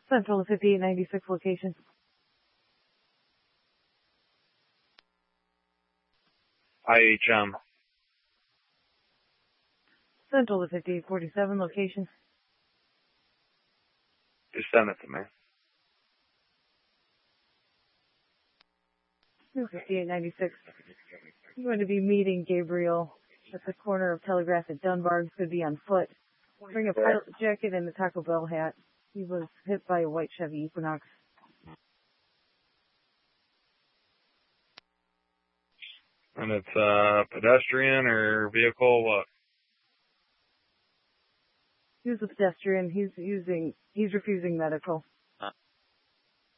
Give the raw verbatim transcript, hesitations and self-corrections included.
Central to fifty-eight ninety-six location. I H M. Central to fifty-eight forty-seven location. Just send it to me. fifty-eight ninety-six. I'm going to be meeting Gabriel at the corner of Telegraph at Dunbar. He's going to be on foot. Bring a pilot jacket and a Taco Bell hat. He was hit by a white Chevy Equinox. And it's uh pedestrian or vehicle, what? He was a pedestrian. He's using, he's refusing medical.